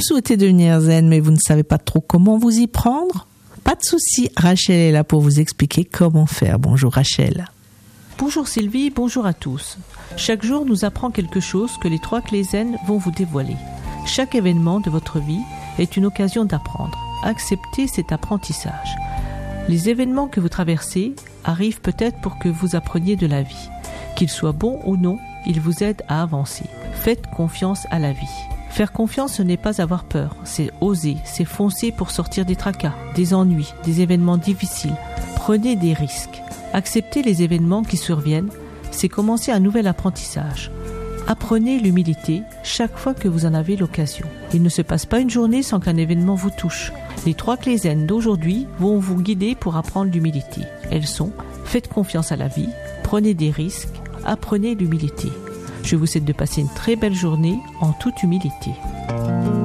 souhaitez devenir zen, mais vous ne savez pas trop comment vous y prendre? Pas de souci, Rachel est là pour vous expliquer comment faire. Bonjour Rachel. Bonjour Sylvie, bonjour à tous. Chaque jour nous apprend quelque chose que les 3 clés zen vont vous dévoiler. Chaque événement de votre vie est une occasion d'apprendre. Acceptez cet apprentissage. Les événements que vous traversez arrivent peut-être pour que vous appreniez de la vie. Qu'ils soient bons ou non, ils vous aident à avancer. Faites confiance à la vie. Faire confiance, ce n'est pas avoir peur, c'est oser, c'est foncer pour sortir des tracas, des ennuis, des événements difficiles. Prenez des risques. Acceptez les événements qui surviennent, c'est commencer un nouvel apprentissage. Apprenez l'humilité chaque fois que vous en avez l'occasion. Il ne se passe pas une journée sans qu'un événement vous touche. Les 3 clés zen d'aujourd'hui vont vous guider pour apprendre l'humilité. Elles sont: faites confiance à la vie, prenez des risques, apprenez l'humilité. Je vous souhaite de passer une très belle journée en toute humilité.